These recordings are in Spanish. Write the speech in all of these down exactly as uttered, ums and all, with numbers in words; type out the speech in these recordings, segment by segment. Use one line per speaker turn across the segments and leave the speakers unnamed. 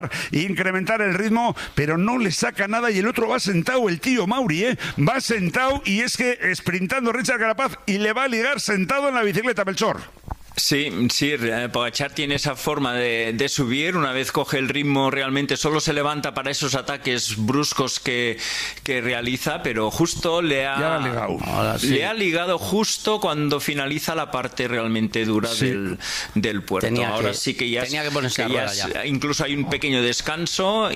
incrementar el ritmo, pero no le saca nada y el otro va sentado, el tío Mauri, ¿eh? Va sentado y es que sprintando Richard Carapaz y le va a ligar sentado en la bicicleta, Melchor.
Sí, sí, Pogačar tiene esa forma de, de subir, una vez coge el ritmo realmente solo se levanta para esos ataques bruscos que, que realiza, pero justo le ha,
ya ha ligado.
Ahora, sí. le ha ligado justo cuando finaliza la parte realmente dura sí. del, del puerto.
Tenía
Ahora
que,
sí que ya,
tenía que ponerse
que ya, es, ya incluso hay un pequeño descanso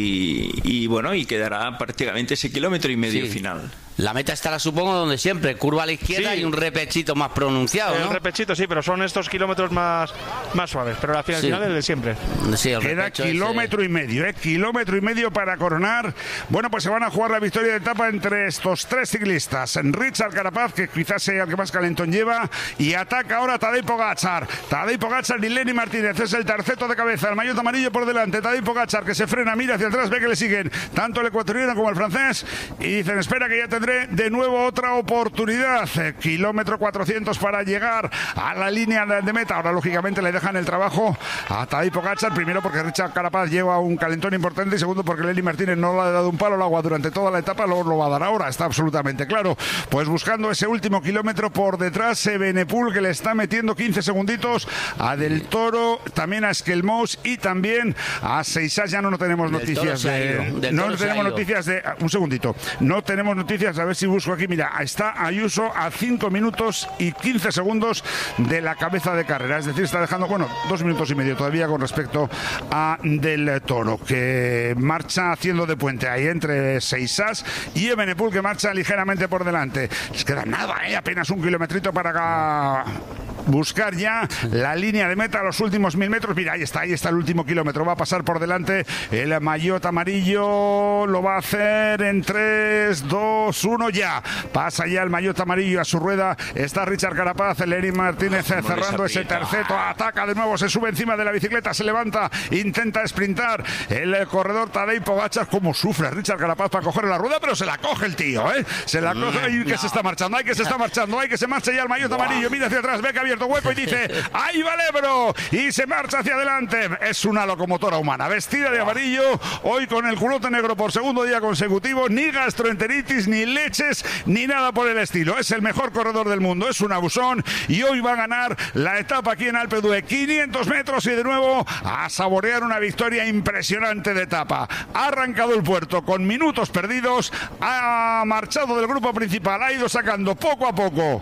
y, y bueno, y quedará prácticamente ese kilómetro y medio sí. final.
La meta estará, supongo, donde siempre, curva a la izquierda sí. y un repechito más pronunciado, ¿no?
El repechito sí, pero son estos kilómetros más, más suaves, pero la final, sí. final es de siempre.
Sí, el Queda kilómetro ese... y medio, ¿eh? Kilómetro y medio para coronar. Bueno, pues se van a jugar la victoria de etapa entre estos tres ciclistas. Richard Carapaz, que quizás sea el que más calentón lleva, y ataca ahora Tadej Pogačar. Tadej Pogačar y Lenny Martínez es el terceto de cabeza, el maillot amarillo por delante. Tadej Pogačar que se frena, mira hacia atrás, ve que le siguen tanto el ecuatoriano como el francés y dicen, espera que ya tendré de nuevo otra oportunidad. Kilómetro cuatrocientos para llegar a la línea de meta. Ahora lógicamente le dejan el trabajo a Tadej Pogačar, primero porque Richard Carapaz lleva un calentón importante y segundo porque Lenny Martínez no le ha dado un palo al agua durante toda la etapa, luego lo va a dar ahora, está absolutamente claro. Pues buscando ese último kilómetro por detrás, Evenepoel que le está metiendo quince segunditos a Del Toro, también a Skelmous y también a Seisas. Ya no, no tenemos noticias de... No tenemos noticias de... Un segundito. No tenemos noticias, a ver si busco aquí. Mira, está Ayuso a cinco minutos y quince segundos de la cabeza de carrera. Es decir, está dejando, bueno, dos minutos y medio todavía con respecto a Del Toro, que marcha haciendo de puente ahí entre Seisas y Evenepoel, que marcha ligeramente por delante. Les queda nada, ¿eh? Apenas un kilometrito para buscar ya la línea de meta, los últimos mil metros. Mira, ahí está, ahí está el último kilómetro. Va a pasar por delante el maillot amarillo. Lo va a hacer en tres, dos, uno, ya. Pasa ya el maillot amarillo a su rueda. Está Richard Carapaz, Lenny Martínez cerrando ese terceto. Ataca de nuevo, se sube encima de la bicicleta, se levanta, intenta sprintar. El corredor Tadej Pogačar, como sufre Richard Carapaz para coger la rueda, pero se la coge el tío, ¿eh? Se la coge. Ay, que se está marchando, ay, que se está marchando, ay, que se marcha ya el maillot amarillo. Mira hacia atrás, ve que abierto hueco y dice, ¡ahí va el Ebro! Y se marcha hacia adelante. Es una locomotora humana, vestida de amarillo, hoy con el culote negro por segundo día consecutivo. Ni gastroenteritis, ni leches, ni nada por el estilo. Es el mejor corredor del mundo, es un abusón y hoy va a ganar la etapa aquí en Alpe d'Huez. quinientos metros y de nuevo a saborear una victoria impresionante de etapa. Ha arrancado el puerto con minutos perdidos, ha marchado del grupo principal, ha ido sacando poco a poco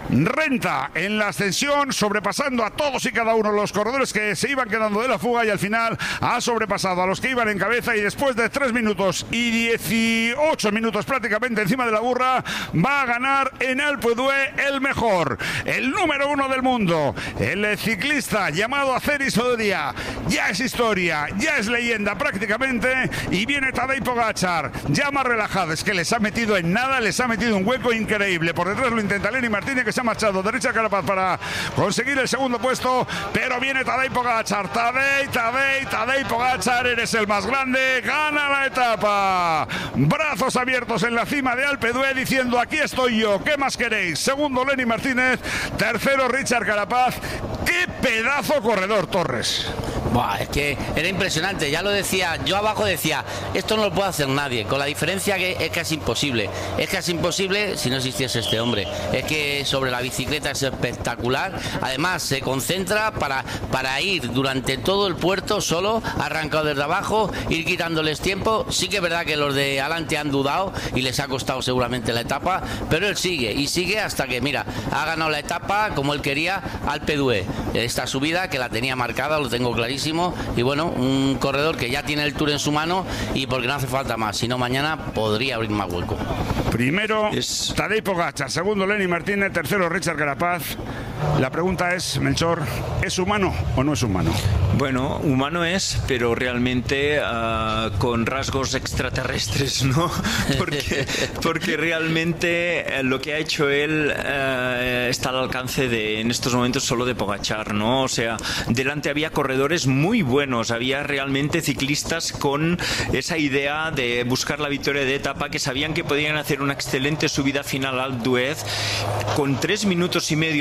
renta en la ascensión, sobrepasando a todos y cada uno de los corredores que se iban quedando de la fuga y al final ha sobrepasado a los que iban en cabeza y después de tres minutos y dieciocho minutos prácticamente encima de la burra va a ganar en Alpe d'Huez el mejor, el número uno del mundo, el ciclista llamado Aceris Ododia. Ya es historia, ya es leyenda prácticamente y viene Tadej Pogačar ya más relajado, es que les ha metido en nada, les ha metido un hueco increíble. Por detrás lo intenta Lenny Martínez, que se ha marchado de Richard Carapaz para conseguir el segundo puesto, pero viene Tadej Pogačar. Tadej, Tadej, Tadej Pogačar, eres el más grande, gana la etapa. Brazos abiertos en la cima de Alpe d'Huez diciendo, aquí estoy yo, ¿qué más queréis? Segundo Lenny Martínez, tercero Richard Carapaz. ¡Qué pedazo corredor, Torres!
Buah, es que era impresionante, ya lo decía, yo abajo decía, esto no lo puede hacer nadie, con la diferencia que es casi imposible, es casi imposible si no existiese este hombre, es que sobre la bicicleta es espectacular, además se concentra para, para ir durante todo el puerto solo, arrancado desde abajo, ir quitándoles tiempo. Sí que es verdad que los de adelante han dudado y les ha costado seguramente la etapa, pero él sigue y sigue hasta que, mira, ha ganado la etapa como él quería, Alpe d'Huez, esta subida que la tenía marcada, lo tengo clarísimo. Y bueno, un corredor que ya tiene el Tour en su mano y porque no hace falta más, sino mañana podría abrir más hueco.
Primero es Tadej Pogačar, segundo Lenny Martínez, tercero Richard Carapaz. La pregunta es, Melchor, ¿es humano o no es humano?
Bueno, humano es, pero realmente uh, con rasgos extraterrestres, ¿no? Porque, porque realmente lo que ha hecho él uh, está al alcance de, en estos momentos, solo de Pogačar, ¿no? O sea, delante había corredores muy buenos, había realmente ciclistas con esa idea de buscar la victoria de etapa, que sabían que podían hacer una excelente subida final al Alpe d'Huez. Con tres minutos y medio ha empezado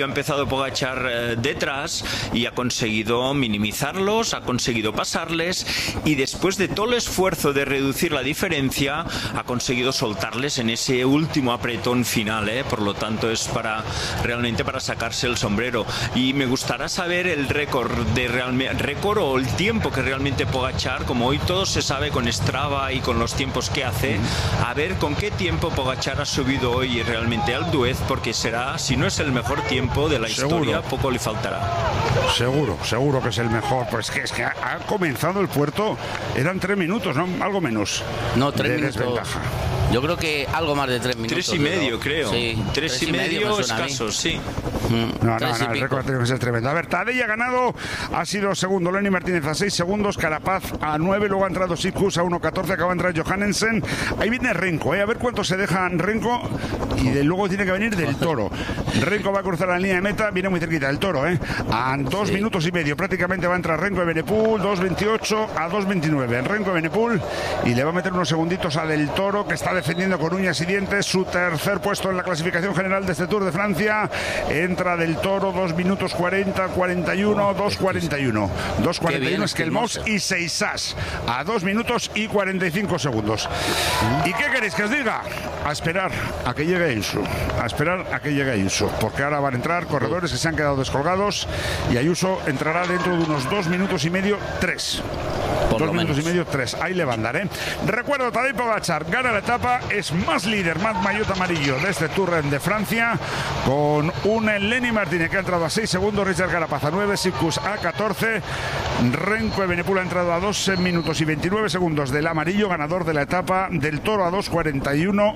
Pogačar eh, detrás y ha conseguido minimizarlos, ha conseguido pasarles y después de todo el esfuerzo de reducir la diferencia ha conseguido soltarles en ese último apretón final, ¿eh? Por lo tanto es para realmente para sacarse el sombrero. Y me gustará saber el récord de realmente récord o el tiempo que realmente Pogačar, como hoy todo se sabe con Strava y con los tiempos que hace, a ver con qué tiempo Pogačar ha subido hoy realmente al Duez, porque será, si no es el mejor tiempo de la
Seguro.
historia, poco le faltará.
Seguro, seguro que es el mejor. Pues que es que ha, ha comenzado el puerto, eran tres minutos, ¿no? Algo menos.
No, tres
de
minutos.
desventaja.
Yo creo que algo más de tres minutos.
Tres y medio,
¿no?
creo.
Sí,
tres, tres y medio, medio escasos, sí.
Mm,
No, no, no, el récord tiene que ser tremendo. A ver, Tadej ha ganado, ha sido segundo, Lenny Martínez a seis segundos, Carapaz a nueve, luego ha entrado Sitkus a uno catorce, acaba de entrar Johannesen. Ahí viene Renko, ¿eh? A ver cuánto se deja Renko y de, luego tiene que venir Del Toro. Renko va a cruzar la línea de meta, viene muy cerquita Del Toro, ¿eh? A dos sí. minutos y medio prácticamente va a entrar Renko de Benepul, dos veintiocho a dos veintinueve. Renko de Benepul y le va a meter unos segunditos a Del Toro, que está defendiendo con uñas y dientes su tercer puesto en la clasificación general de este Tour de Francia. Entra Del Toro, dos minutos cuarenta, cuarenta y uno, dos cuarenta y uno. dos cuarenta y uno Esquelmós y Seisas a dos minutos y cuarenta y cinco segundos. ¿Y qué queréis que os diga? A esperar a que llegue Ayuso. A esperar a que llegue Ayuso. Porque ahora van a entrar corredores que se han quedado descolgados y Ayuso entrará dentro de unos dos minutos y medio, tres.
Por
Dos
lo
minutos
menos.
y medio, tres. Ahí le van a dar, ¿eh? Recuerdo, Tadej Pogačar gana la etapa, es más líder, más maillot amarillo de este Tour de Francia, con un Lenny Martínez que ha entrado a seis segundos, Richard Carapaz a nueve, Sitkus a catorce, Renko de Benepul ha entrado a dos minutos y veintinueve segundos del amarillo, ganador de la etapa. Del Toro a dos cuarenta y uno.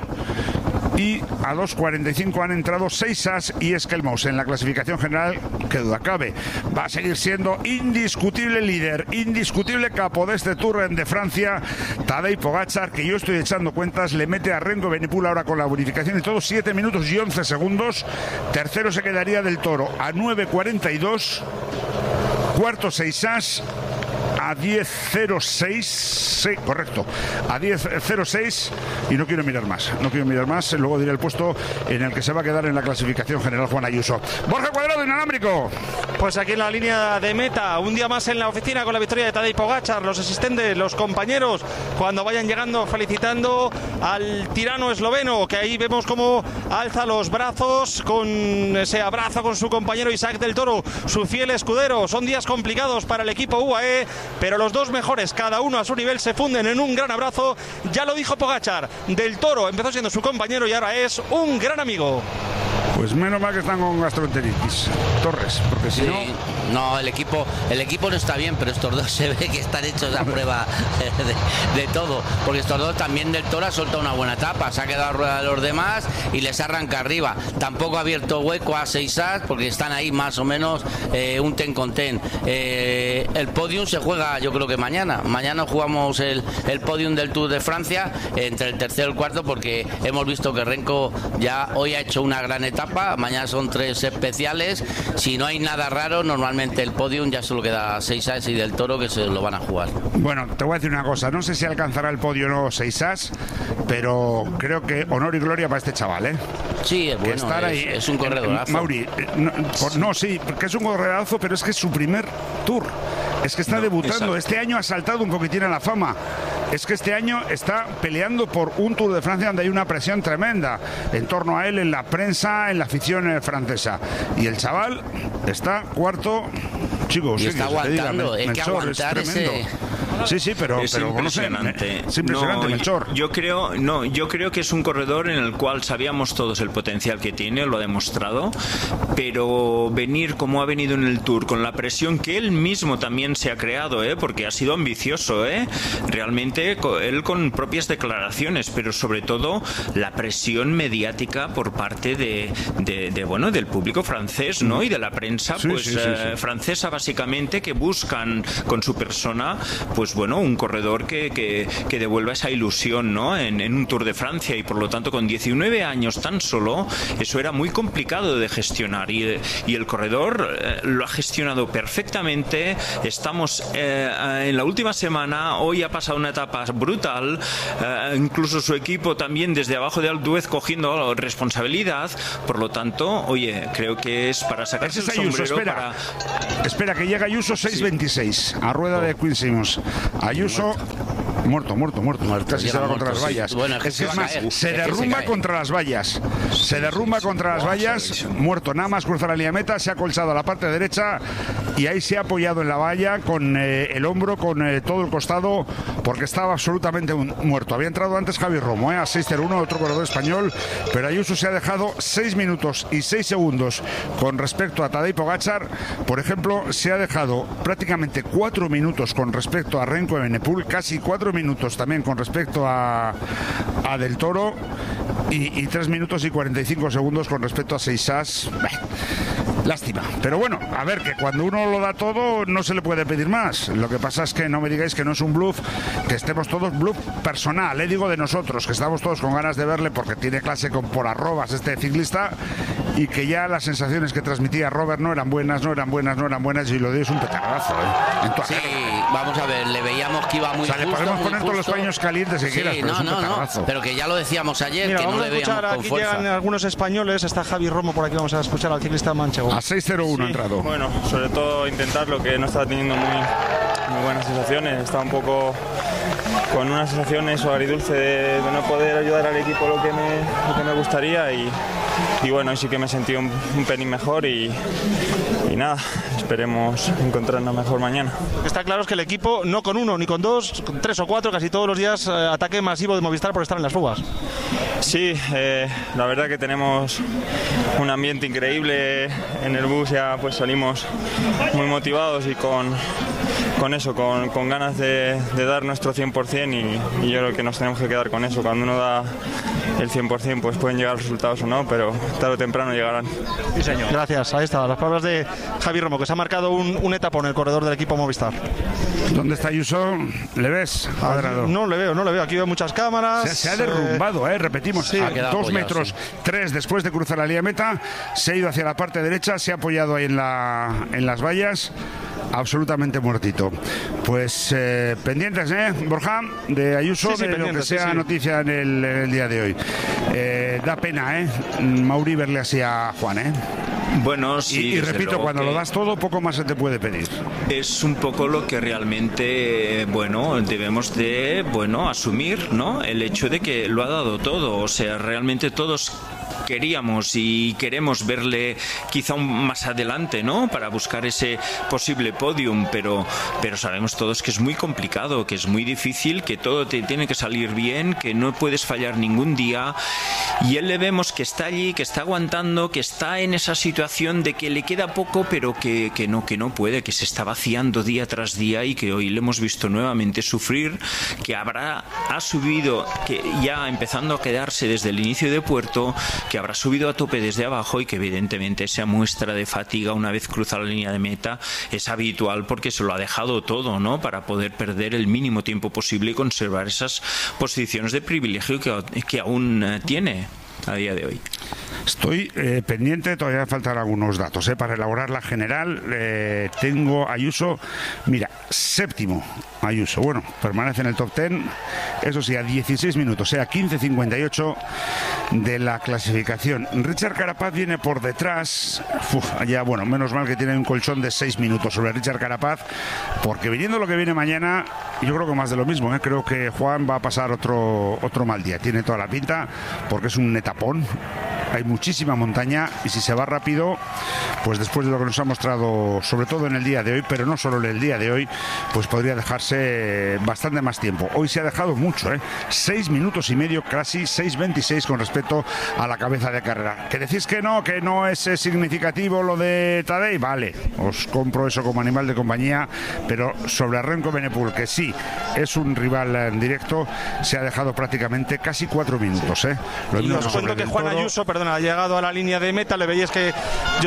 Y a dos cuarenta y cinco han entrado Seisas y Esquelmós en la clasificación general, que duda cabe. Va a seguir siendo indiscutible líder, indiscutible capo de este Tour de Francia, Tadej Pogačar, que yo estoy echando cuentas, le mete a Renko Benepul ahora con la bonificación y todo, siete minutos y once segundos. Tercero se quedaría Del Toro a nueve cuarenta y dos. Cuarto Seisas a diez cero seis, sí, correcto, a diez cero seis, y no quiero mirar más, no quiero mirar más, luego diré el puesto en el que se va a quedar en la clasificación general Juan Ayuso. Borja Cuadrado, inalámbrico.
Pues aquí en la línea de meta, un día más en la oficina con la victoria de Tadej Pogačar, los asistentes, los compañeros, cuando vayan llegando felicitando al tirano esloveno, que ahí vemos cómo alza los brazos con ese abrazo con su compañero Isaac Del Toro, su fiel escudero. Son días complicados para el equipo U A E, pero los dos mejores, cada uno a su nivel, se funden en un gran abrazo. Ya lo dijo Pogačar, Del Toro empezó siendo su compañero y ahora es un gran amigo.
Pues menos mal que están con gastroenteritis, Torres, porque si
Sí,
no...
no, el equipo, el equipo no está bien, pero estos dos se ve que están hechos a prueba de, de todo, porque estos dos también. Del Toro ha soltado una buena etapa, se ha quedado a rueda de los demás y les arranca arriba. Tampoco ha abierto hueco a Seisas, porque están ahí más o menos eh, un ten con ten. Eh, el podium se juega, yo creo que mañana. Mañana jugamos el, el podium del Tour de Francia entre el tercero y el cuarto, porque hemos visto que Renko ya hoy ha hecho una gran etapa. Mañana son tres especiales. Si no hay nada raro, normalmente el podium ya solo queda Seisas y Del Toro, que se lo van a jugar.
Bueno, te voy a decir una cosa, no sé si alcanzará el podio o no Seisas, pero creo que honor y gloria para este chaval, ¿eh?
Sí, es bueno,
estar
es,
ahí,
es un corredorazo.
Mauri, no, por, no, sí, porque es un corredorazo, pero es que es su primer Tour. Es que está
No,
debutando.
exacto.
Este año ha saltado un poquitín a la fama. Es que este año está peleando por un Tour de Francia donde hay una presión tremenda en torno a él, en la prensa, en la afición eh, francesa. Y el chaval está cuarto. Chicos,
Y
sí,
está
que se te diga,
aguantando,
Mel-
es que
Melchor,
aguantar
es tremendo.
ese-
Sí, sí, pero,
Es
pero no sé,
impresionante.
es impresionante,
No,
Melchor.
Yo creo, no, yo creo que es un corredor en el cual sabíamos todos el potencial que tiene, lo ha demostrado, pero venir como ha venido en el Tour, con la presión que él mismo también se ha creado, ¿eh? Porque ha sido ambicioso, ¿eh? Realmente co- él con propias declaraciones, pero sobre todo la presión mediática por parte de, de, de, bueno, del público francés, ¿no? Y de la prensa,
Sí,
pues
sí, sí,
eh,
sí.
francesa básicamente, que buscan con su persona, pues pues bueno, un corredor que, que, que devuelva esa ilusión, ¿no? En, en un Tour de Francia, y por lo tanto con diecinueve años tan solo, eso era muy complicado de gestionar, y, y el corredor eh, lo ha gestionado perfectamente. Estamos eh, en la última semana, hoy ha pasado una etapa brutal, eh, incluso su equipo también desde abajo de Alpe d'Huez cogiendo responsabilidad, por lo tanto, oye, creo que es para sacarse el sombrero.
Espera,
para...
espera, que llega Ayuso seis veintiséis, a rueda de Queen Simmons. Ayuso... Muerto, muerto, muerto, muerto. Casi se va contra las vallas. Sí. Bueno, es que es, es más, se es derrumba se contra las vallas. Se derrumba contra las vallas, muerto. Nada más cruzar la línea de meta, se ha colchado a la parte derecha y ahí se ha apoyado en la valla con eh, el hombro, con eh, todo el costado, porque estaba absolutamente un, muerto. Había entrado antes Javi Romo, eh, a seis cero uno, otro corredor español, pero Ayuso se ha dejado seis minutos y seis segundos con respecto a Tadej Pogačar. Por ejemplo, se ha dejado prácticamente cuatro minutos con respecto a Remco Evenepoel, casi cuatro minutos también con respecto a, a Del Toro, y, y tres minutos y cuarenta y cinco segundos con respecto a Seixas. Lástima, pero bueno, a ver, que cuando uno lo da todo no se le puede pedir más. Lo que pasa es que no me digáis que no es un bluff, que estemos todos bluff personal, le eh, digo de nosotros, que estamos todos con ganas de verle porque tiene clase con por arrobas este ciclista, y que ya las sensaciones que transmitía Robert no eran buenas, no eran buenas, no eran buenas, y lo de hoy es un petardazo, ¿eh?
Sí, vamos a ver, le veíamos que iba muy
justo. O sea, le podemos poner todos los paños calientes que
sí,
quieras, pero
no,
es un
no,
petardazo.
No, pero que ya lo decíamos ayer.
Mira,
que
vamos
no
a
le
escuchar,
veíamos
aquí
con fuerza.
llegan algunos españoles, está Javi Romo por aquí, vamos a escuchar al ciclista manchego.
A seis cero uno
sí,
entrado.
Bueno, sobre todo intentarlo, que no estaba teniendo muy, muy buenas sensaciones, estaba un poco con unas sensaciones o agridulce de, de no poder ayudar al equipo lo que me, lo que me gustaría, y, y bueno, hoy sí que me sentí un, un pelín mejor, y, y nada, esperemos encontrarnos mejor mañana.
Lo que está claro es que el equipo, no con uno ni con dos, con tres o cuatro, casi todos los días, eh, ataque masivo de Movistar por estar en las fugas.
Sí, eh, la verdad que tenemos un ambiente increíble en el bus, ya pues salimos muy motivados y con, con eso, con, con ganas de, de dar nuestro cien por ciento, y, y yo creo que nos tenemos que quedar con eso. Cuando uno da el cien por ciento pues pueden llegar resultados o no, pero tarde o temprano llegarán.
Sí, señor. Gracias, ahí está, las palabras de Javi Romo, que se ha marcado un, un etapa en el corredor del equipo Movistar.
¿Dónde está Ayuso? ¿Le ves?
Cuadrado. No le veo, no le veo, aquí veo muchas cámaras.
Se, se ha derrumbado, eh, repetimos,
sí,
a dos apoyado, metros, sí. tres después de cruzar la línea meta, se ha ido hacia la parte derecha, se ha apoyado ahí en, la, en las vallas, absolutamente muertito. Pues eh, pendientes, ¿eh, Borja? De Ayuso, sí, sí, de lo que sea sí, sí. noticia en el, en el día de hoy. Eh, da pena, ¿eh? Mauri, verle así a Juan, ¿eh?
Bueno, sí.
Y, y repito, cuando lo das todo, poco más se te puede pedir.
Es un poco lo que realmente, bueno, debemos de, bueno, asumir, ¿no? El hecho de que lo ha dado todo. O sea, realmente todos queríamos y queremos verle quizá un más adelante, ¿no? Para buscar ese posible podium, pero, pero sabemos todos que es muy complicado, que es muy difícil, que todo te tiene que salir bien, que no puedes fallar ningún día, y él le vemos que está allí, que está aguantando, que está en esa situación de que le queda poco, pero que, que no, que no puede, que se está vaciando día tras día, y que hoy le hemos visto nuevamente sufrir, que habrá, ha subido, que ya empezando a quedarse desde el inicio de puerto, que habrá subido a tope desde abajo, y que evidentemente esa muestra de fatiga una vez cruza la línea de meta es habitual, porque se lo ha dejado todo, ¿no? Para poder perder el mínimo tiempo posible y conservar esas posiciones de privilegio que, que aún uh, tiene a día de hoy.
Estoy eh, pendiente, todavía faltan algunos datos eh, para elaborar la general. Eh, tengo Ayuso, mira, séptimo Ayuso, bueno, permanece en el top diez, eso sí, a dieciséis minutos, o sea, quince cincuenta y ocho de la clasificación. Richard Carapaz viene por detrás, uf, ya bueno, menos mal que tiene un colchón de seis minutos sobre Richard Carapaz, porque viniendo lo que viene mañana, yo creo que más de lo mismo, eh, creo que Juan va a pasar otro, otro mal día, tiene toda la pinta, porque es un etapón. Hay muchísima montaña, y si se va rápido, pues después de lo que nos ha mostrado, sobre todo en el día de hoy, pero no solo en el día de hoy, pues podría dejarse bastante más tiempo. Hoy se ha dejado mucho, ¿eh? Seis minutos y medio, casi seis veintiséis con respecto a la cabeza de carrera. ¿Que decís que no, que no es significativo lo de Tadej? Vale, os compro eso como animal de compañía, pero sobre Remco Evenepoel, que sí es un rival en directo, se ha dejado prácticamente casi cuatro minutos, ¿eh? Lo
y os cuento que Juan Ayuso, perdón, ha llegado a la línea de meta, le veis que yo desde esta posición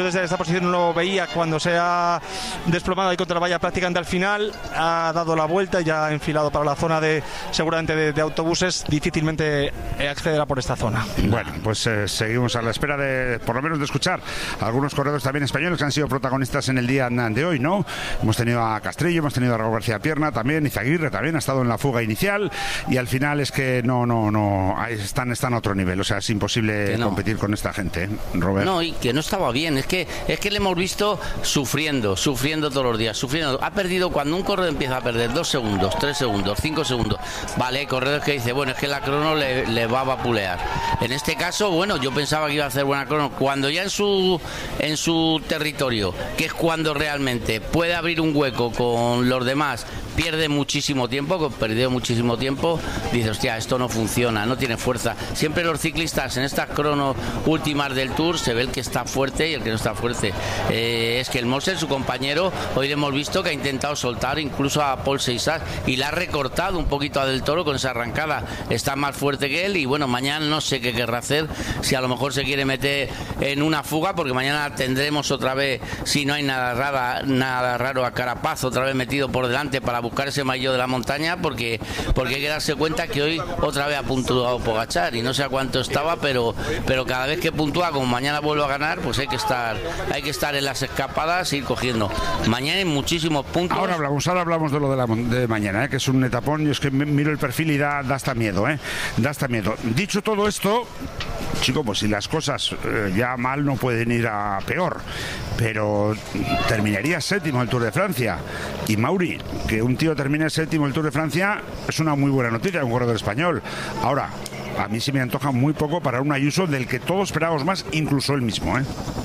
posición lo veía cuando se ha desplomado ahí contra la valla prácticamente al final, ha dado la vuelta y ya ha enfilado para la zona de seguramente de, de autobuses, difícilmente accederá por esta zona.
Bueno, pues eh, seguimos a la espera de, por lo menos, de escuchar a algunos corredores también españoles que han sido protagonistas en el día de hoy, ¿no? Hemos tenido a Castrillo, hemos tenido a Raúl García Pierna también, Izaguirre también ha estado en la fuga inicial, y al final es que no, no, no, están, están a otro nivel, o sea, es imposible no. competir con esta gente, ¿eh, Robert?
No, y que no estaba bien, es que, es que le hemos visto sufriendo, sufriendo todos los días, sufriendo. Ha perdido, cuando un corredor empieza a perder dos segundos, tres segundos, cinco segundos, vale, hay corredores que dice, bueno, es que la crono le, le va a vapulear. En este caso, bueno, yo pensaba que iba a hacer buena crono, cuando ya en su, en su territorio, que es cuando realmente puede abrir un hueco con los demás, pierde muchísimo tiempo, perdió muchísimo tiempo, dice, hostia, esto no funciona, no tiene fuerza. Siempre los ciclistas en estas cronos últimas del Tour se ve el que está fuerte y el que no está fuerte. Eh, es que el Moser, su compañero, hoy le hemos visto que ha intentado soltar incluso a Paul Seixas y la ha recortado un poquito a Del Toro con esa arrancada. Está más fuerte que él y bueno, mañana no sé qué querrá hacer, si a lo mejor se quiere meter en una fuga, porque mañana tendremos otra vez, si no hay nada raro, nada raro, a Carapaz otra vez metido por delante para buscar ese maillot de la montaña, porque porque hay que darse cuenta que hoy otra vez ha puntuado Pogačar y no sé a cuánto estaba, pero pero cada vez que puntúa, como mañana vuelve a ganar, pues hay que estar hay que estar en las escapadas e ir cogiendo. Mañana hay muchísimos puntos.
Ahora hablamos, ahora hablamos de lo de, la, de mañana, ¿eh? Que es un etapón, y es que miro el perfil y da, da hasta miedo, ¿eh? Da hasta miedo. Dicho todo esto, chico, pues si las cosas eh, ya mal no pueden ir a peor, pero terminaría séptimo el Tour de Francia. Y Mauri, que un tío termine séptimo el Tour de Francia es una muy buena noticia, un corredor español. Ahora, a mí sí me antoja muy poco para un Ayuso del que todos esperábamos más, incluso él mismo, ¿eh?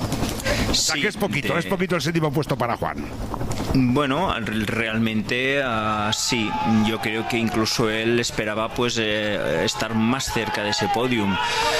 O sea, sí, que es poquito, de... es poquito el séptimo puesto para Juan.
Bueno, realmente uh, sí, yo creo que incluso él esperaba pues eh, estar más cerca de ese podium.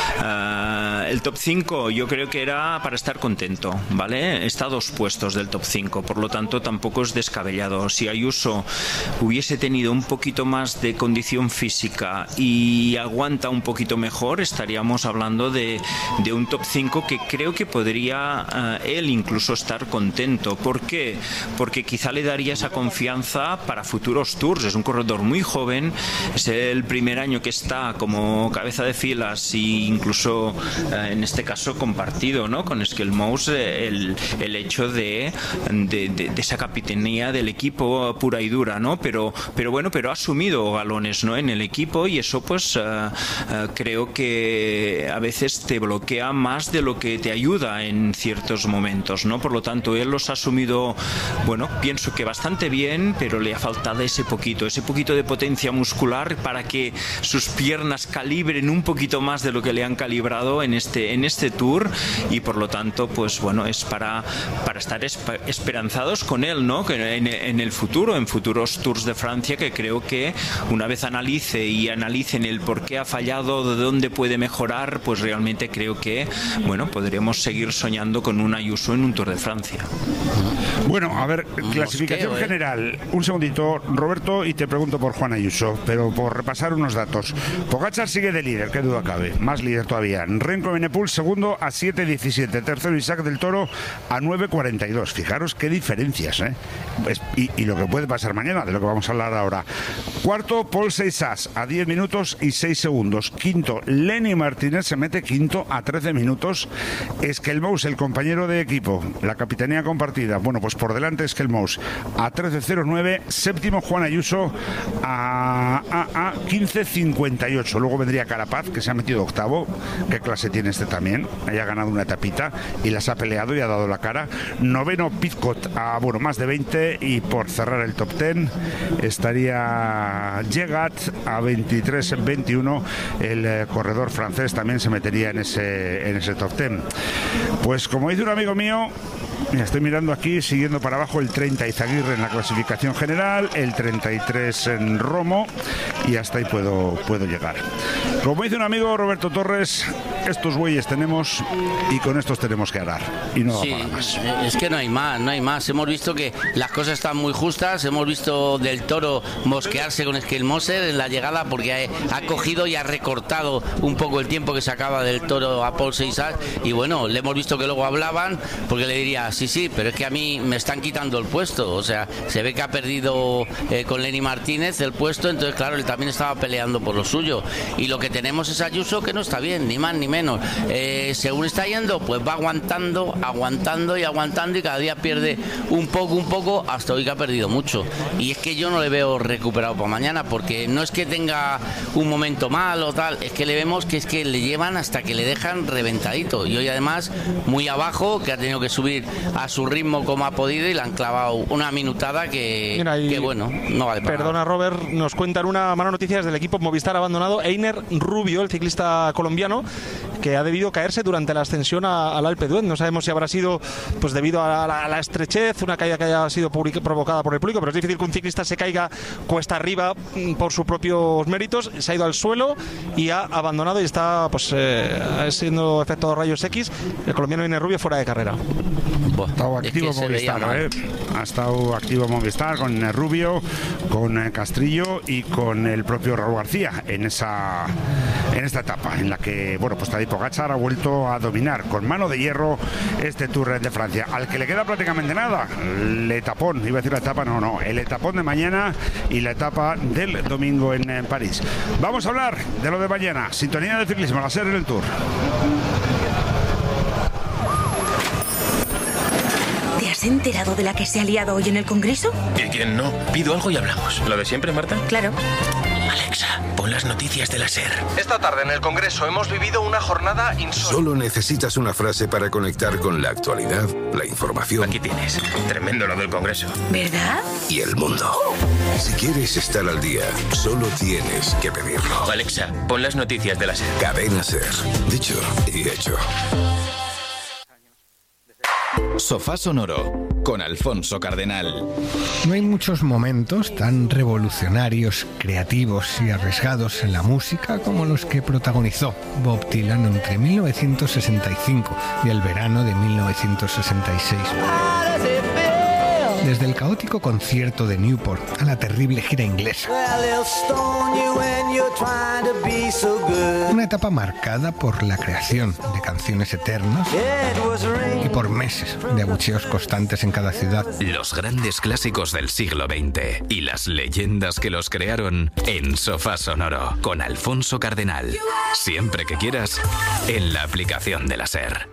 Uh, el top cinco yo creo que era para estar contento, ¿vale? Está a dos puestos del top cinco, por lo tanto tampoco es descabellado. Si Ayuso hubiese tenido un poquito más de condición física y aguanta un poquito mejor, estaríamos hablando de, de un top cinco que creo que podría uh, él incluso estar contento. ¿Por qué? Porque quizá le daría esa confianza para futuros tours. Es un corredor muy joven, es el primer año que está como cabeza de filas e incluso eh, en este caso compartido, ¿no?, con Skelmous, eh, el, el hecho de, de, de, de esa capitanía del equipo pura y dura, ¿no? Pero, pero bueno, pero ha asumido galones, ¿no?, en el equipo, y eso pues eh, eh, creo que a veces te bloquea más de lo que te ayuda en ciertos momentos, ¿no? Por lo tanto, él los ha asumido, bueno, pienso que bastante bien, pero le ha faltado ese poquito, ese poquito de potencia muscular para que sus piernas calibren un poquito más de lo que le han calibrado en este en este Tour, y por lo tanto, pues bueno, es para, para estar esp- esperanzados con él, ¿no?, que en, en el futuro, en futuros Tours de Francia, que creo que una vez analice y analicen el por qué ha fallado, de dónde puede mejorar, pues realmente creo que, bueno, podremos seguir soñando con un Ayuso en un Tour de Francia.
Bueno, a ver, clasificación Mosqueo, ¿eh? general. Un segundito, Roberto, y te pregunto por Juan Ayuso, pero por repasar unos datos. Pogačar sigue de líder, qué duda cabe, más líder todavía. Remco Evenepoel segundo a siete diecisiete, tercero Isaac del Toro a nueve cuarenta y dos. Fijaros qué diferencias, ¿eh? Pues, y, y lo que puede pasar mañana, de lo que vamos a hablar ahora. Cuarto, Paul Seixas a diez minutos y seis segundos. Quinto, Lenny Martínez se mete quinto a trece minutos. Skelmous, el compañero de equipo, la capitanía compartida, bueno, pues por delante Skelmous a trece cero nueve. Séptimo, Juan Ayuso a, a, a quince cincuenta y ocho. Luego vendría Carapaz, que se ha metido octavo. ¿Qué clase tiene este también? Haya ganado una etapita y las ha peleado y ha dado la cara. Noveno, Pidcock a, bueno, más de veinte, y por cerrar el top ten estaría Jegat a veintitrés veintiuno. El eh, corredor francés también se metería en ese, en ese top ten. Pues como dice un amigo mío, mira, estoy mirando aquí, siguiendo para abajo, el treinta Izaguirre en la clasificación general, el treinta y tres en Romo, y hasta ahí puedo, puedo llegar. Como dice un amigo, Roberto Torres, estos bueyes tenemos y con estos tenemos que arar. Y no va
Sí,
para más.
es que no hay más, no hay más. Hemos visto que las cosas están muy justas. Hemos visto Del Toro mosquearse con Schelmoser en la llegada porque ha, ha cogido y ha recortado un poco el tiempo que sacaba Del Toro a Paul Seisas. Y bueno, le hemos visto que luego hablaban porque le diría, sí, sí, pero es que a mí me están quitando el puesto. O sea, se ve que ha perdido eh, con Lenny Martínez el puesto, entonces claro, él también estaba peleando por lo suyo. Y lo que tenemos es Ayuso, que no está bien, ni más ni menos. Eh, según está yendo, pues va aguantando, aguantando y aguantando y cada día pierde un poco, un poco, hasta hoy que ha perdido mucho. Y es que yo no le veo recuperado para mañana, porque no es que tenga un momento mal o tal, es que le vemos que es que le llevan hasta que le dejan reventadito. Y hoy además muy abajo, que ha tenido que subir a su ritmo como ha podido y le han clavado una minutada que,
Mira, y,
que bueno, no vale para
perdona
nada.
Robert, nos cuentan una mala noticia del equipo Movistar abandonado. Einer Rubio, el ciclista colombiano, que ha debido caerse durante la ascensión a, al Alpe d'Huez. No sabemos si habrá sido pues debido a la, a la estrechez, una caída que haya sido public, provocada por el público, pero es difícil que un ciclista se caiga cuesta arriba por sus propios méritos. Se ha ido al suelo y ha abandonado y está pues eh, siendo efecto rayos X. El colombiano Einer Rubio fuera de carrera.
Buah,
Ha estado activo
es que se veía
Movistar,
mal.
¿eh? Ha estado activo Movistar con eh, Rubio, con eh, Castrillo y con el propio Raúl García en esa en esta etapa en la que bueno pues Tadej Pogačar ha vuelto a dominar con mano de hierro este Tour de Francia, al que le queda prácticamente nada. El etapón, iba a decir la etapa, no, no, el etapón de mañana y la etapa del domingo en, en París. Vamos a hablar de lo de mañana. Sintonía de ciclismo, la SER en el Tour.
¿Te has enterado de la que se ha liado hoy en el Congreso?
¿Y quién no? Pido algo y hablamos. ¿Lo de siempre, Marta?
Claro.
Alexa, pon las noticias de la SER.
Esta tarde en el Congreso hemos vivido una jornada insólita.
Solo necesitas una frase para conectar con la actualidad, la información.
Aquí tienes. Tremendo lo del Congreso.
¿Verdad?
Y el mundo. Si quieres estar al día, solo tienes que pedirlo.
Alexa, pon las noticias de la SER.
Cadena SER. Dicho y hecho.
Sofá Sonoro con Alfonso Cardenal.
No hay muchos momentos tan revolucionarios, creativos y arriesgados en la música como los que protagonizó Bob Dylan entre mil novecientos sesenta y cinco y el verano de mil novecientos sesenta y seis. Desde el caótico concierto de Newport a la terrible gira inglesa. Una etapa marcada por la creación de canciones eternas y por meses de abucheos constantes en cada ciudad.
Los grandes clásicos del siglo veinte y las leyendas que los crearon en Sofá Sonoro con Alfonso Cardenal. Siempre que quieras, en la aplicación de la SER.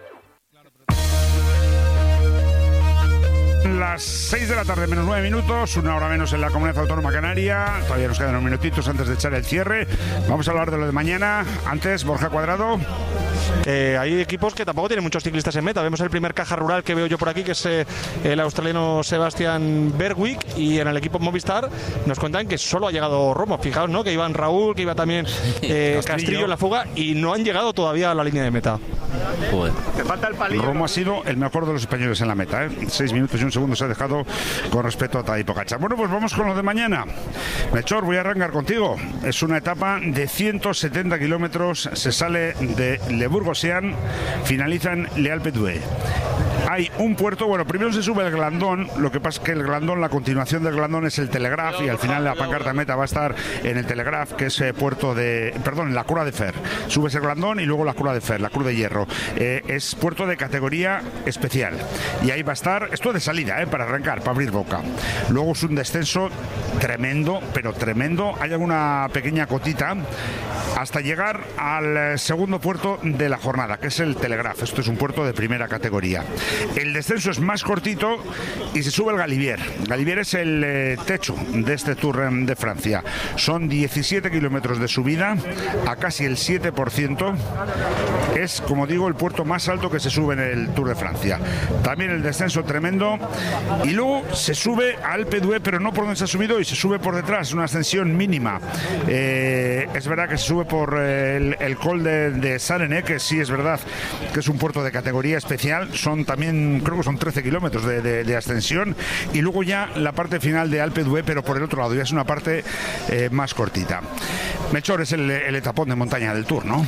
Las seis de la tarde menos nueve minutos, una hora menos en la Comunidad Autónoma Canaria. Todavía nos quedan unos minutitos antes de echar el cierre. Vamos a hablar de lo de mañana. Antes, Borja Cuadrado.
Eh, hay equipos que tampoco tienen muchos ciclistas en meta. Vemos el primer caja rural que veo yo por aquí, que es eh, el australiano Sebastian Bergwick, y en el equipo Movistar nos cuentan que solo ha llegado Romo. Fijaos, ¿no? Que iban Raúl, que iba también eh, Castrillo. Castrillo en la fuga y no han llegado todavía a la línea de meta.
Joder.
Te falta el palillo.
Romo ha sido el mejor de los españoles en la meta, ¿eh? Seis minutos y un segundo se ha dejado con respecto a Tadej Pogačar. Bueno, pues vamos con lo de mañana. Melchor, voy a arrancar contigo. Es una etapa de ciento setenta kilómetros. Se sale de Le Bourg-Océan, finaliza en Le Alpe d'Huez. Hay un puerto, bueno, primero se sube el Glandón, lo que pasa es que el Glandón, la continuación del Glandón es el Telegraph y al final la pancarta meta va a estar en el Telegraph, que es eh, puerto de, perdón, en la Cura de Fer. Subes el Glandón y luego la Cura de Fer, la Cruz de Hierro. Eh, es puerto de categoría especial y ahí va a estar, esto de salida, eh, para arrancar, para abrir boca. Luego es un descenso tremendo, pero tremendo. Hay alguna pequeña cotita hasta llegar al segundo puerto de la jornada, que es el Telegraph. Esto es un puerto de primera categoría. El descenso es más cortito y se sube el Galibier. Galibier es el eh, techo de este Tour de Francia. Son diecisiete kilómetros de subida a casi el siete por ciento. Es, como digo, el puerto más alto que se sube en el Tour de Francia. También el descenso tremendo. Y luego se sube a Alpe d'Huez, pero no por donde se ha subido y se sube por detrás, una ascensión mínima. Eh, es verdad que se sube por el, el col de, de Sarené, que sí es verdad que es un puerto de categoría especial. Son también, creo que son trece kilómetros de, de, de ascensión. Y luego ya la parte final de Alpe d'Huez, pero por el otro lado, ya es una parte eh, más cortita. Melchor, es el, el etapón de montaña del Tour, ¿no?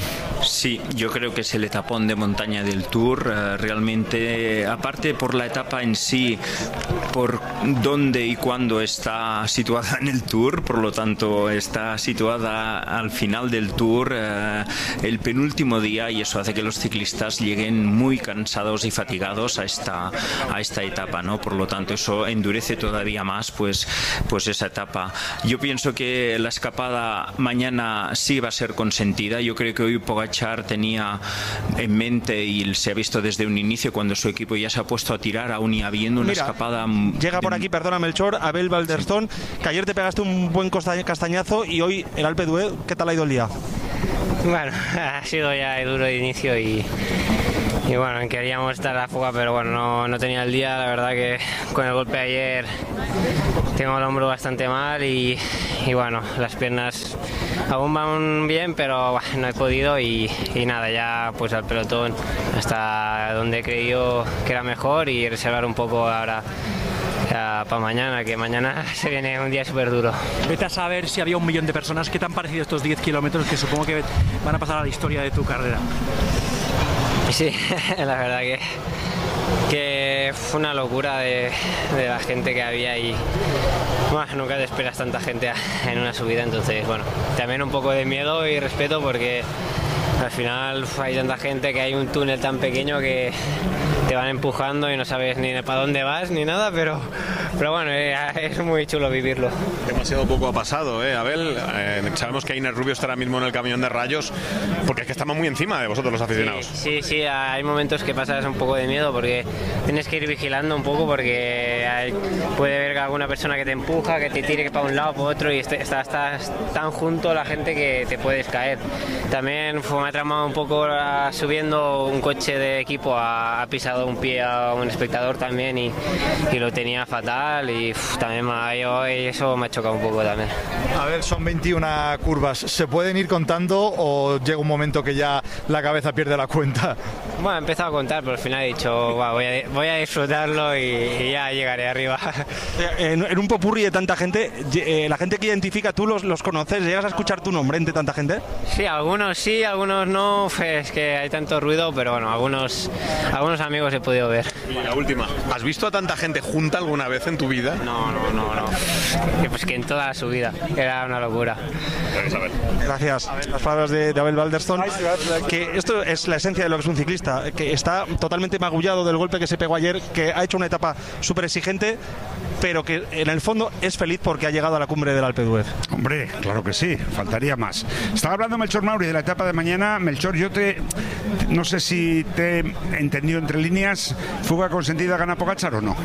Sí, yo creo que es el etapón de montaña del Tour. Uh, realmente, aparte por la etapa en sí, por dónde y cuándo está situada en el Tour, por lo tanto está situada al final del Tour, uh, el penúltimo día, y eso hace que los ciclistas lleguen muy cansados y fatigados a esta, a esta etapa, ¿no? Por lo tanto, eso endurece todavía más pues, pues esa etapa. Yo pienso que la escapada mañana sí va a ser consentida. Yo creo que hoy Pogačar tenía en mente, y se ha visto desde un inicio cuando su equipo ya se ha puesto a tirar, aún y habiendo una
Mira,
escapada.
Llega por aquí, perdona Melchor, Abel Balderston, que ayer te pegaste un buen castañazo y hoy el Alpe d'Huez, ¿qué tal ha ido el día?
Bueno, ha sido ya duro de inicio y, y bueno, queríamos estar a la fuga, pero bueno, no, no tenía el día. La verdad que con el golpe de ayer tengo el hombro bastante mal y, y bueno, las piernas aún van bien, pero bueno, no he podido y, y nada, ya pues al pelotón hasta donde he creído que era mejor y reservar un poco ahora para mañana, que mañana se viene un día súper duro.
Vete a saber si había un millón de personas. ¿Qué te han parecido estos diez kilómetros que supongo que van a pasar a la historia de tu carrera?
Sí, la verdad que, que fue una locura de, de la gente que había y bueno, nunca te esperas tanta gente en una subida, entonces bueno, también un poco de miedo y respeto porque al final hay tanta gente que hay un túnel tan pequeño que te van empujando y no sabes ni para dónde vas ni nada, pero, pero bueno, es muy chulo vivirlo.
Demasiado poco ha pasado, ¿eh, Abel? Eh, sabemos que Inés Rubio está ahora mismo en el camión de rayos, porque es que estamos muy encima de vosotros los aficionados.
Sí, sí, sí, hay momentos que pasas un poco de miedo porque tienes que ir vigilando un poco porque hay, puede haber alguna persona que te empuja, que te tire para un lado, para otro y estás, estás tan junto a la gente que te puedes caer. También fue, me ha tramado un poco uh, subiendo un coche de equipo, ha, ha pisado un pie a un espectador también y, y lo tenía fatal y uf, también me, yo, eso me ha chocado un poco también.
A ver, son veintiuna curvas, ¿se pueden ir contando o llega un momento que ya la cabeza pierde la cuenta?
Bueno, he empezado a contar, pero al final he dicho, wow, voy, a, voy a disfrutarlo y, y ya llegaré arriba.
En, en un popurrí de tanta gente, eh, la gente que identifica, ¿tú los, los conoces? ¿Llegas a escuchar tu nombre entre tanta gente?
Sí, algunos sí, algunos no, es que hay tanto ruido, pero bueno, algunos, algunos amigos he podido ver.
Y la última, ¿has visto a tanta gente junta alguna vez en tu vida?
No, no, no, no. Pues que en toda su vida, era una locura.
Gracias. Las palabras de, de Abel Balderston, que esto es la esencia de lo que es un ciclista, que está totalmente magullado del golpe que se pegó ayer, que ha hecho una etapa súper exigente, pero que en el fondo es feliz porque ha llegado a la cumbre del Alpe d'Huez.
Hombre, claro que sí, faltaría más. Estaba hablando Melchor Mauri de la etapa de mañana. Melchor, yo te no sé si te he entendido entre líneas, ¿fuga consentida gana Pogačar o no?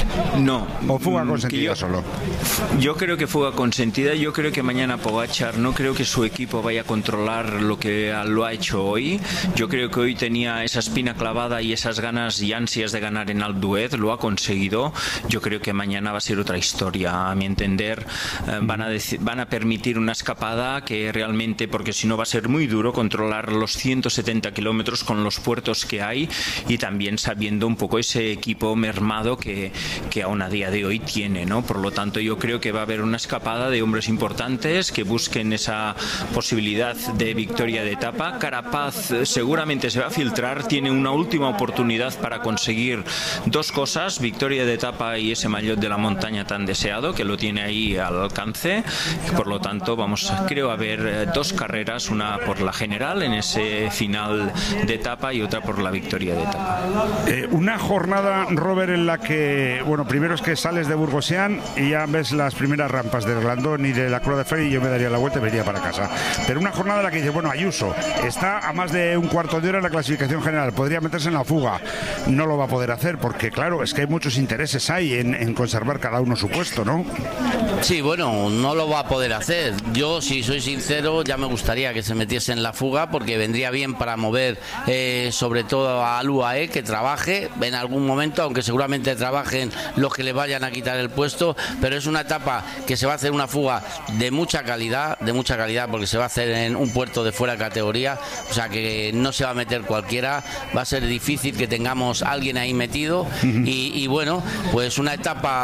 No.
¿O fuga consentida yo, solo?
Yo creo que fuga consentida, yo creo que mañana Pogačar, no creo que su equipo vaya a controlar lo que lo ha hecho hoy. Yo creo que hoy tenía esa espina clavada y esas ganas y ansias de ganar en Alpe d'Huez, lo ha conseguido. Yo creo que mañana va a ser otra historia, a mi entender. Eh, van a decir, van a permitir una escapada que realmente, porque si no va a ser muy duro controlar los ciento setenta kilómetros con los puertos que hay y también sabiendo un poco ese equipo mermado que, que aún a día de hoy tiene, ¿no? Por lo tanto, yo creo que va a haber una escapada de hombres importantes que busquen esa posibilidad de victoria de etapa. Carapaz seguramente se va a filtrar, tiene una última oportunidad para conseguir dos cosas, victoria de etapa y ese maillot de la montaña tan deseado, que lo tiene ahí al alcance. Por lo tanto, vamos, creo a ver dos carreras, una por la general en ese final de etapa y otra por la victoria de etapa.
Eh, una jornada, Robert, en la que, bueno, primero es que sales de Burgosian y ya ves las primeras rampas del Glandón y de la Croix de Fer y yo me daría la vuelta y me iría para casa. Pero una jornada en la que dice, bueno, Ayuso está a más de un cuarto de hora en la clasificación general, podría meterse en la fuga, no lo va a poder hacer porque, claro, es que hay muchos intereses ahí en, en conservar cada uno su puesto, ¿no?
Sí, bueno, no lo va a poder hacer. Yo, si soy sincero, ya me gustaría que se metiese en la fuga porque vendría bien para mover eh, sobre todo al U A E, que trabaje en algún momento, aunque seguramente trabajen los que le vayan a quitar el puesto, pero es una etapa que se va a hacer una fuga de mucha calidad, de mucha calidad porque se va a hacer en un puerto de fuera de categoría, o sea que no se va a meter cualquiera, va a ser difícil que tengamos a alguien ahí metido y, y bueno, pues una etapa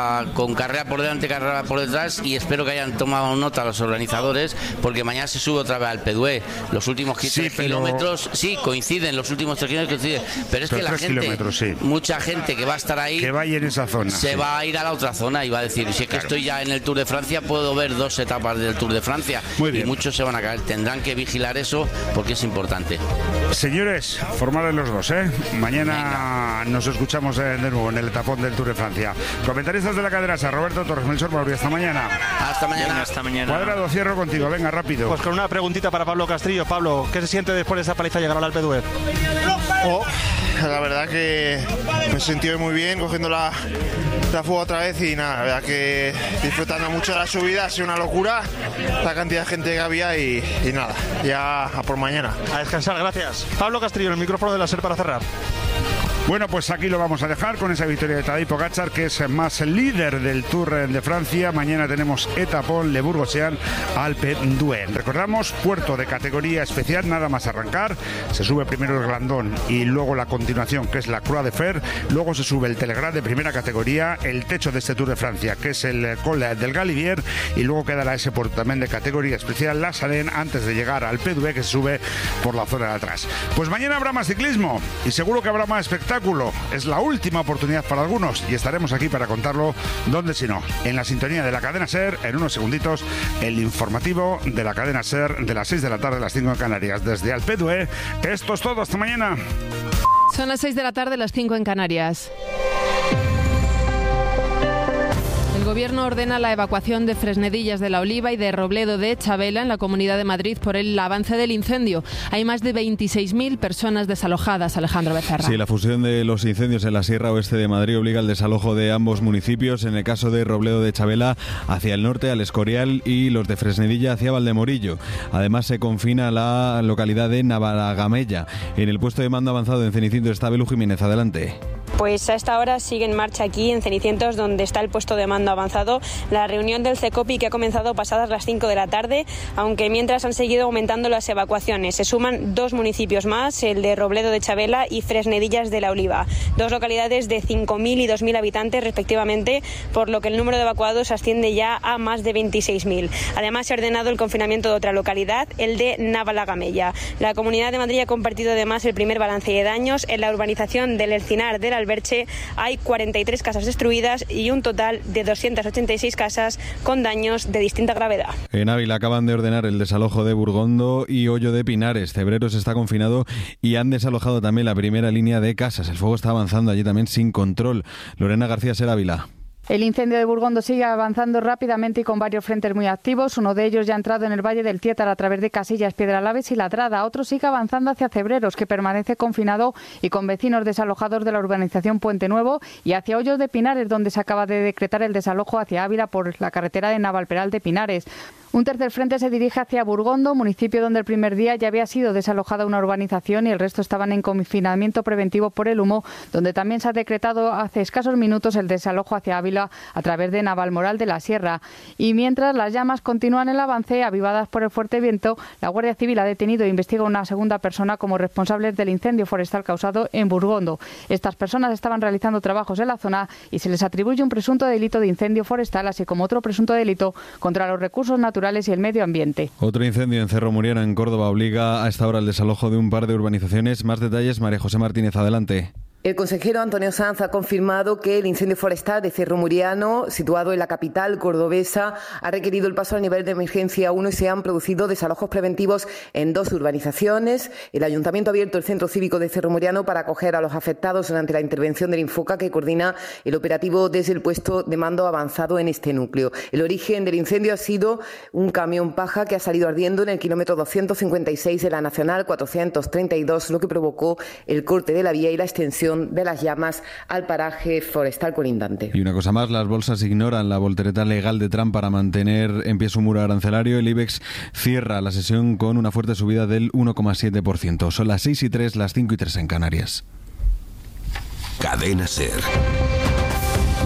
a, con carrera por delante, carrera por detrás, y espero que hayan tomado nota los organizadores, porque mañana se sube otra vez al P D U E. Los últimos sí, tres pero... kilómetros, sí, coinciden, los últimos tres kilómetros coinciden, pero es pero que la gente, sí. mucha gente que va a estar ahí,
que vaya en esa zona,
se sí. va a ir a la otra zona y va a decir, si es que claro. estoy ya en el Tour de Francia, puedo ver dos etapas del Tour de Francia.
Muy bien.
Y muchos se van a caer, tendrán que vigilar eso porque es importante.
Señores, formales los dos, ¿eh? Mañana Venga. nos escuchamos de nuevo en el etapón del Tour de Francia. Comentaristas de la cadena SER, Roberto Torres, Melchor Mauri, hasta mañana.
Hasta mañana.
Venga, hasta mañana.
Cuadrado, cierro contigo, venga, rápido.
Pues con una preguntita para Pablo Castrillo. Pablo, ¿qué se siente después de esa paliza llegar al Alpe d'Huez?
Oh, la verdad que me he sentido muy bien cogiendo la, la fuga otra vez y nada, la verdad que disfrutando mucho de la subida, ha sido una locura la cantidad de gente que había y, y nada, ya a por mañana.
A descansar, gracias. Pablo Castrillo, el micrófono de la SER para cerrar.
Bueno, pues aquí lo vamos a dejar con esa victoria de Tadej Pogačar, que es más líder del Tour de Francia. Mañana tenemos etapón Le Bourgogne Alpe d'Huez. Recordamos, puerto de categoría especial, nada más arrancar. Se sube primero el Glandón y luego la continuación, que es la Croix de Fer. Luego se sube el Telegrand de primera categoría, el techo de este Tour de Francia, que es el Col del Galibier. Y luego quedará ese puerto también de categoría especial, La Sarenne, antes de llegar al P D U E, que se sube por la zona de atrás. Pues mañana habrá más ciclismo y seguro que habrá más espectáculo. Es la última oportunidad para algunos y estaremos aquí para contarlo, donde si no, en la sintonía de la cadena SER. En unos segunditos, el informativo de la cadena SER de las seis de la tarde, las cinco en Canarias, desde Alpe d'Huez. Esto es todo, hasta mañana.
Son las seis de la tarde, las cinco en Canarias. El Gobierno ordena la evacuación de Fresnedillas de la Oliva y de Robledo de Chavela en la Comunidad de Madrid por el avance del incendio. Hay más de veintiséis mil personas desalojadas, Alejandro Becerra.
Sí, la fusión de los incendios en la Sierra Oeste de Madrid obliga al desalojo de ambos municipios. En el caso de Robledo de Chavela, hacia el norte, al Escorial, y los de Fresnedilla hacia Valdemorillo. Además, se confina la localidad de Navalagamella. En el puesto de mando avanzado en Cenicientos está Belu Jiménez. Adelante.
Pues a esta hora sigue en marcha aquí en Cenicientos, donde está el puesto de mando avanzado, la reunión del CECOPI, que ha comenzado pasadas las cinco de la tarde, aunque mientras han seguido aumentando las evacuaciones. Se suman dos municipios más, el de Robledo de Chavela y Fresnedillas de la Oliva, dos localidades de cinco mil y dos mil habitantes respectivamente, por lo que el número de evacuados asciende ya a más de veintiséis mil. Además, se ha ordenado el confinamiento de otra localidad, el de Navalagamella. La Comunidad de Madrid ha compartido además el primer balance de daños. En la urbanización del Elcinar del Alberche hay cuarenta y tres casas destruidas y un total de doscientas ochenta y seis casas con daños de distinta gravedad.
En Ávila acaban de ordenar el desalojo de Burgondo y Hoyo de Pinares. Cebreros está confinado y han desalojado también la primera línea de casas. El fuego está avanzando allí también sin control. Lorena García, SER Ávila.
El incendio de Burgondo sigue avanzando rápidamente y con varios frentes muy activos. Uno de ellos ya ha entrado en el Valle del Tiétar a través de Casillas, Piedralaves y Latrada. Otro sigue avanzando hacia Cebreros, que permanece confinado y con vecinos desalojados de la urbanización Puente Nuevo, y hacia Hoyos de Pinares, donde se acaba de decretar el desalojo hacia Ávila por la carretera de Navalperal de Pinares. Un tercer frente se dirige hacia Burgondo, municipio donde el primer día ya había sido desalojada una urbanización y el resto estaban en confinamiento preventivo por el humo, donde también se ha decretado hace escasos minutos el desalojo hacia Ávila a través de Navalmoral de la Sierra. Y mientras las llamas continúan el avance, avivadas por el fuerte viento, la Guardia Civil ha detenido e investiga a una segunda persona como responsables del incendio forestal causado en Burgondo. Estas personas estaban realizando trabajos en la zona y se les atribuye un presunto delito de incendio forestal, así como otro presunto delito contra los recursos naturales y el medio ambiente.
Otro incendio en Cerro Muriano, en Córdoba, obliga a esta hora el desalojo de un par de urbanizaciones. Más detalles, María José Martínez, adelante.
El consejero Antonio Sanz ha confirmado que el incendio forestal de Cerro Muriano, situado en la capital cordobesa, ha requerido el paso al nivel de emergencia uno y se han producido desalojos preventivos en dos urbanizaciones. El Ayuntamiento ha abierto el Centro Cívico de Cerro Muriano para acoger a los afectados durante la intervención del Infoca, que coordina el operativo desde el puesto de mando avanzado en este núcleo. El origen del incendio ha sido un camión paja que ha salido ardiendo en el kilómetro doscientos cincuenta y seis de la Nacional cuatrocientos treinta y dos, lo que provocó el corte de la vía y la extensión de las llamas al paraje forestal colindante.
Y una cosa más, las bolsas ignoran la voltereta legal de Trump para mantener en pie su muro arancelario. El IBEX cierra la sesión con una fuerte subida del uno coma siete por ciento. Son las seis y tres, las cinco y tres en Canarias.
Cadena SER.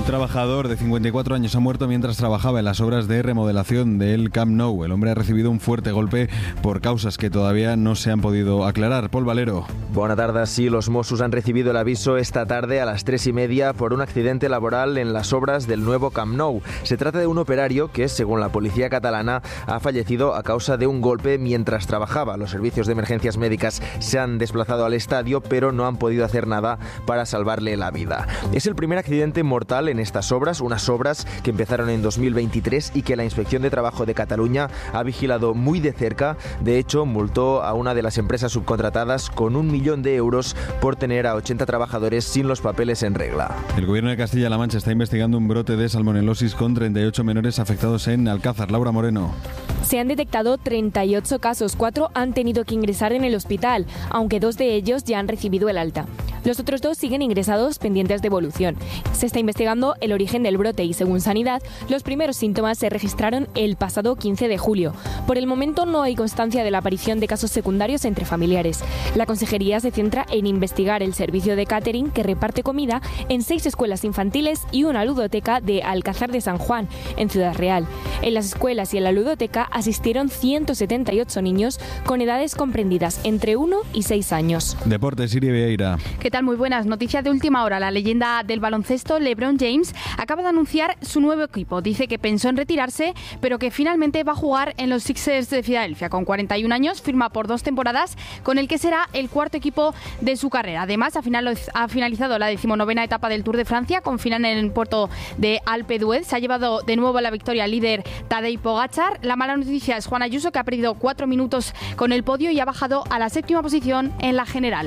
Un trabajador de cincuenta y cuatro años ha muerto mientras trabajaba en las obras de remodelación del Camp Nou. El hombre ha recibido un fuerte golpe por causas que todavía no se han podido aclarar. Pol Valero.
Buenas tardes. Sí, los Mossos han recibido el aviso esta tarde a las tres y media por un accidente laboral en las obras del nuevo Camp Nou. Se trata de un operario que, según la policía catalana, ha fallecido a causa de un golpe mientras trabajaba. Los servicios de emergencias médicas se han desplazado al estadio, pero no han podido hacer nada para salvarle la vida. Es el primer accidente mortal en estas obras, unas obras que empezaron en dos mil veintitrés y que la Inspección de Trabajo de Cataluña ha vigilado muy de cerca. De hecho, multó a una de las empresas subcontratadas con un millón de euros por tener a ochenta trabajadores sin los papeles en regla.
El gobierno de Castilla-La Mancha está investigando un brote de salmonelosis con treinta y ocho menores afectados en Alcázar. Laura Moreno.
Se han detectado treinta y ocho casos, cuatro han tenido que ingresar en el hospital, aunque dos de ellos ya han recibido el alta. Los otros dos siguen ingresados pendientes de evolución. Se está investigando el origen del brote y, según Sanidad, los primeros síntomas se registraron el pasado quince de julio. Por el momento no hay constancia de la aparición de casos secundarios entre familiares. La consejería se centra en investigar el servicio de catering que reparte comida en seis escuelas infantiles y una ludoteca de Alcázar de San Juan, en Ciudad Real. En las escuelas y en la ludoteca asistieron ciento setenta y ocho niños con edades comprendidas entre uno y seis años.
Deportes, Siri Vieira.
¿Qué tal? Muy buenas noticias de última hora. La leyenda del baloncesto, LeBron James, acaba de anunciar su nuevo equipo. Dice que pensó en retirarse, pero que finalmente va a jugar en los Sixers de Filadelfia. Con cuarenta y un años, firma por dos temporadas, con el que será el cuarto equipo de su carrera. Además, ha finalizado la decimonovena etapa del Tour de Francia, con final en el puerto de Alpe d'Huez. Se ha llevado de nuevo la victoria al líder Tadej Pogačar. La mala noticia es Juan Ayuso, que ha perdido cuatro minutos con el podio y ha bajado a la séptima posición en la general.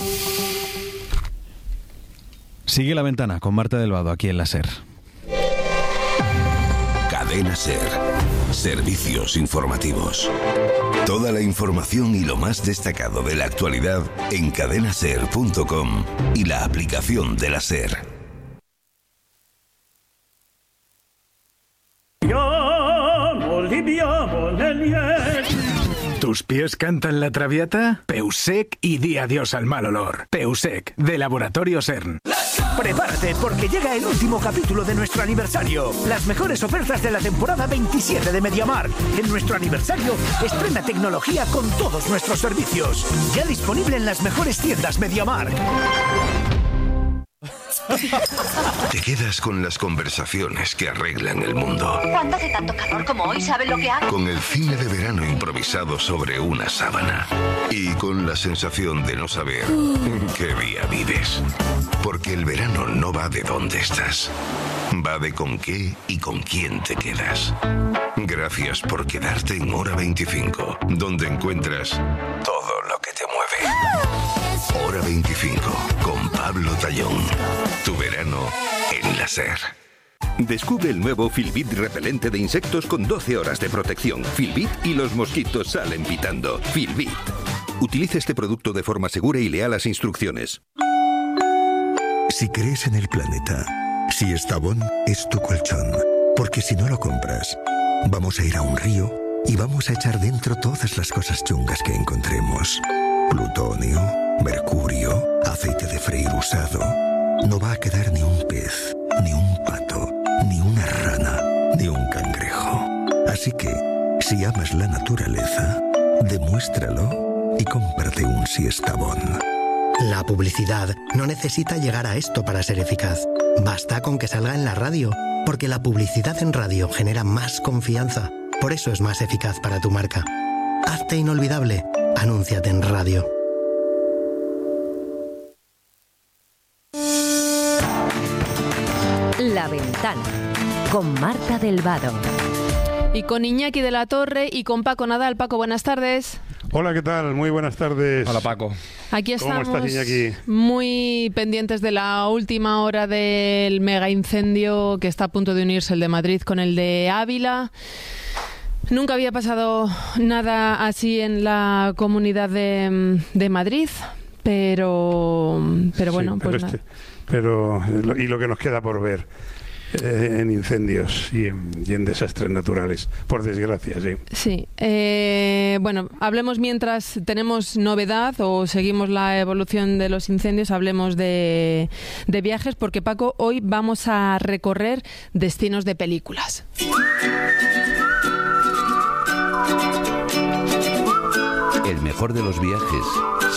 Sigue La Ventana con Marta del Vado, aquí en la SER.
Cadena SER. Servicios informativos. Toda la información y lo más destacado de la actualidad en cadena ser punto com y la aplicación de la SER.
¿Tus pies cantan la traviata? Peusec y di adiós al mal olor. Peusec, de Laboratorio CERN.
Prepárate porque llega el último capítulo de nuestro aniversario. Las mejores ofertas de la temporada veintisiete de MediaMarkt. En nuestro aniversario, estrena tecnología con todos nuestros servicios. Ya disponible en las mejores tiendas MediaMarkt.
Te quedas con las conversaciones que arreglan el mundo.
Cuando hace tanto calor como hoy, ¿saben lo que hago?
Con el cine de verano improvisado sobre una sábana. Y con la sensación de no saber en qué día vives. Porque el verano no va de dónde estás. Va de con qué y con quién te quedas. Gracias por quedarte en Hora veinticinco, donde encuentras todo lo que te mueve. Hora veinticinco, con Pablo Tallón. Tu verano en la SER.
Descubre el nuevo Filbit repelente de insectos con doce horas de protección. Filbit y los mosquitos salen pitando. Filbit. Utilice este producto de forma segura y lea las instrucciones.
Si crees en el planeta, si Estavón es tu colchón, porque si no lo compras, vamos a ir a un río y vamos a echar dentro todas las cosas chungas que encontremos. Plutonio, mercurio, aceite de freír usado. No va a quedar ni un pez, ni un pato, ni una rana, ni un cangrejo. Así que, si amas la naturaleza, demuéstralo y cómprate un Siestabón.
La publicidad no necesita llegar a esto para ser eficaz. Basta con que salga en la radio, porque la publicidad en radio genera más confianza. Por eso es más eficaz para tu marca. Hazte inolvidable. Anúnciate en radio.
La Ventana, con Marta del Vado.
Y con Iñaki de la Torre y con Paco Nadal. Paco, buenas tardes.
Hola, ¿qué tal? Muy buenas tardes.
Hola, Paco.
Aquí estamos.
¿Cómo estás, Iñaki?
Muy pendientes de la última hora del mega incendio que está a punto de unirse, el de Madrid con el de Ávila. Nunca había pasado nada así en la Comunidad de, de Madrid, pero, pero bueno,
sí, pero
pues
este,
nada.
Pero, y lo que nos queda por ver. eh, en incendios y en, y en desastres naturales, por desgracia, sí.
Sí. Eh, bueno, hablemos mientras tenemos novedad o seguimos la evolución de los incendios, hablemos de, de viajes, porque Paco, hoy vamos a recorrer destinos de películas.
El mejor de los viajes